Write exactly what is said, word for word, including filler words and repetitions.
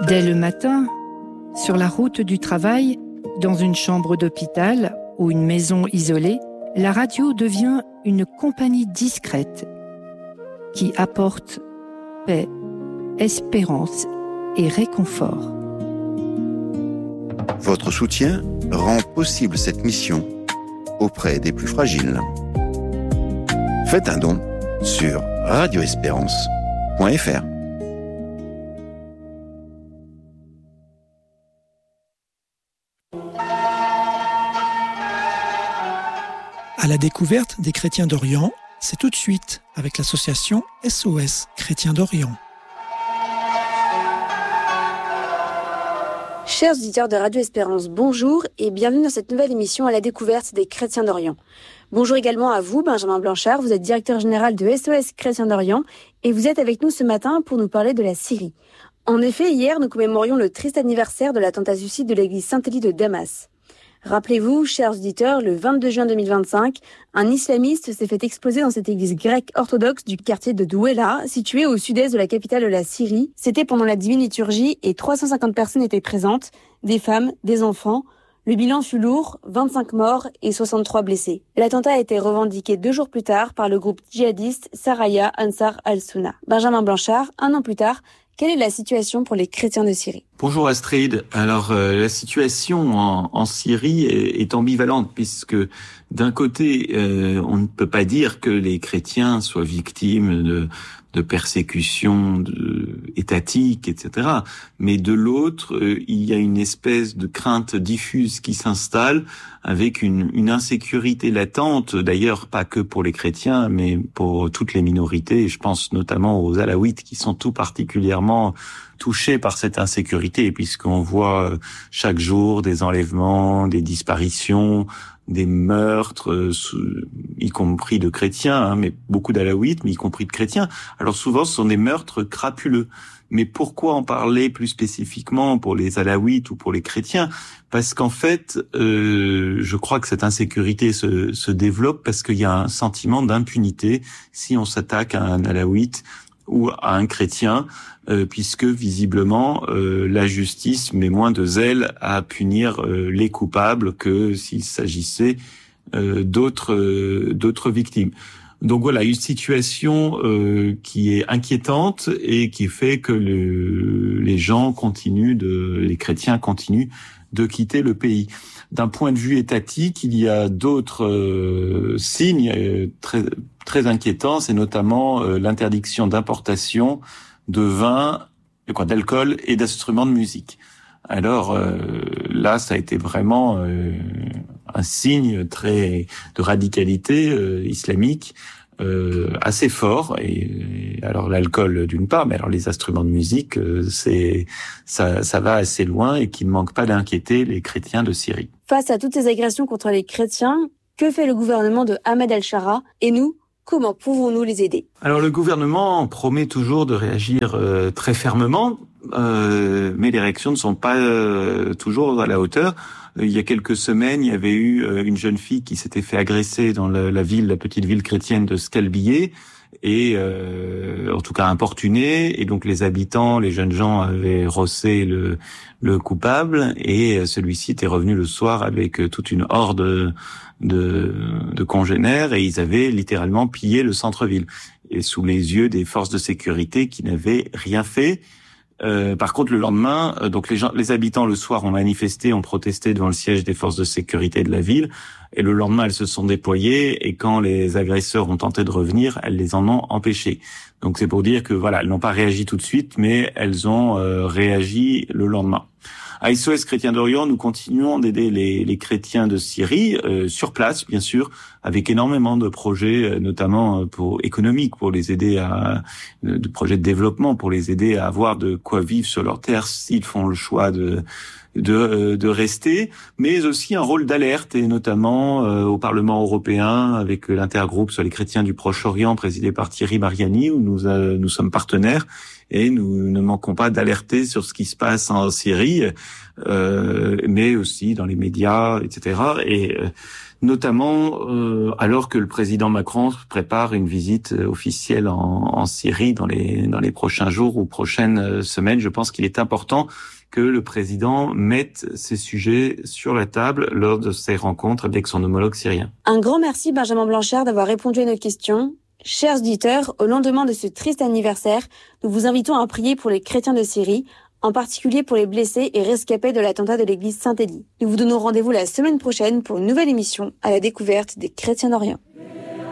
Dès le matin, sur la route du travail, dans une chambre d'hôpital ou une maison isolée, la radio devient une compagnie discrète qui apporte paix, espérance et réconfort. Votre soutien rend possible cette mission auprès des plus fragiles. Faites un don sur radio espérance point f r. À la découverte des chrétiens d'Orient, c'est tout de suite avec l'association S O S Chrétiens d'Orient. Chers auditeurs de Radio Espérance, bonjour et bienvenue dans cette nouvelle émission à la découverte des chrétiens d'Orient. Bonjour également à vous, Benjamin Blanchard, vous êtes directeur général de S O S Chrétiens d'Orient et vous êtes avec nous ce matin pour nous parler de la Syrie. En effet, hier, nous commémorions le triste anniversaire de l'attentat suicide de l'église Saint-Élie de Damas. Rappelez-vous, chers auditeurs, le vingt-deux juin deux mille vingt-cinq, un islamiste s'est fait exploser dans cette église grecque orthodoxe du quartier de Douala, située au sud-est de la capitale de la Syrie. C'était pendant la divine liturgie et trois cent cinquante personnes étaient présentes, des femmes, des enfants. Le bilan fut lourd, vingt-cinq morts et soixante-trois blessés. L'attentat a été revendiqué deux jours plus tard par le groupe djihadiste Saraya Ansar al-Sunna. Benjamin Blanchard, un an plus tard, quelle est la situation pour les chrétiens de Syrie ? Bonjour Astrid. Alors euh, la situation en, en Syrie est, est ambivalente puisque d'un côté euh, on ne peut pas dire que les chrétiens soient victimes de, de persécutions de, étatiques, et cetera. Mais de l'autre, euh, il y a une espèce de crainte diffuse qui s'installe avec une, une insécurité latente, d'ailleurs pas que pour les chrétiens, mais pour toutes les minorités. Je pense notamment aux alaouites qui sont tout particulièrement touchés par cette insécurité, puisqu'on voit chaque jour des enlèvements, des disparitions, des meurtres, y compris de chrétiens, hein, mais beaucoup d'alaouites, mais y compris de chrétiens. Alors souvent, ce sont des meurtres crapuleux. Mais pourquoi en parler plus spécifiquement pour les alaouites ou pour les chrétiens ? Parce qu'en fait, euh, je crois que cette insécurité se, se développe parce qu'il y a un sentiment d'impunité si on s'attaque à un alaouite ou à un chrétien, euh, puisque visiblement euh, la justice met moins de zèle à punir euh, les coupables que s'il s'agissait euh, d'autres euh, d'autres victimes. Donc voilà, une situation euh, qui est inquiétante et qui fait que le, les gens continuent de, les chrétiens continuent de quitter le pays. D'un point de vue étatique, il y a d'autres euh, signes euh, très très inquiétants, c'est notamment euh, l'interdiction d'importation de vin, de quoi, d'alcool et d'instruments de musique. Alors euh, là, ça a été vraiment euh, un signe très de radicalité euh, islamique euh, assez fort. Et, et alors l'alcool d'une part, mais alors les instruments de musique, euh, c'est ça, ça va assez loin et qui ne manque pas d'inquiéter les chrétiens de Syrie. Face à toutes ces agressions contre les chrétiens, que fait le gouvernement de Ahmed al-Shara et nous? Comment pouvons-nous les aider ? Alors le gouvernement promet toujours de réagir euh, très fermement, euh, mais les réactions ne sont pas euh, toujours à la hauteur. Euh, il y a quelques semaines, il y avait eu euh, une jeune fille qui s'était fait agresser dans la, la ville, la petite ville chrétienne de Scalbier, et euh, en tout cas importunée, et donc les habitants, les jeunes gens avaient rossé le, le coupable, et celui-ci était revenu le soir avec toute une horde de, de congénères, et ils avaient littéralement pillé le centre-ville, et sous les yeux des forces de sécurité qui n'avaient rien fait. Euh, par contre, le lendemain, euh, donc les gens, les habitants le soir ont manifesté, ont protesté devant le siège des forces de sécurité de la ville, et le lendemain, elles se sont déployées, et quand les agresseurs ont tenté de revenir, elles les en ont empêchés. Donc c'est pour dire que voilà, elles n'ont pas réagi tout de suite, mais elles ont euh, réagi le lendemain. À S O S Chrétiens d'Orient, nous continuons d'aider les, les chrétiens de Syrie, euh, sur place, bien sûr, avec énormément de projets, notamment pour économiques, pour les aider à, de projets de développement, pour les aider à avoir de quoi vivre sur leur terre s'ils font le choix de de, de rester, mais aussi un rôle d'alerte, et notamment euh, au Parlement européen avec l'intergroupe sur les chrétiens du Proche-Orient présidé par Thierry Mariani, où nous, euh, nous sommes partenaires. et nous ne manquons pas d'alerter sur ce qui se passe en Syrie, euh, mais aussi dans les médias, et cetera. Et euh, notamment euh, alors que le président Macron prépare une visite officielle en, en Syrie dans les dans les prochains jours ou prochaines semaines, je pense qu'il est important que le président mette ces sujets sur la table lors de ses rencontres avec son homologue syrien. Un grand merci Benjamin Blanchard d'avoir répondu à nos questions. Chers auditeurs, au lendemain de ce triste anniversaire, nous vous invitons à prier pour les chrétiens de Syrie, en particulier pour les blessés et rescapés de l'attentat de l'église Saint-Élie. Nous vous donnons rendez-vous la semaine prochaine pour une nouvelle émission à la découverte des chrétiens d'Orient.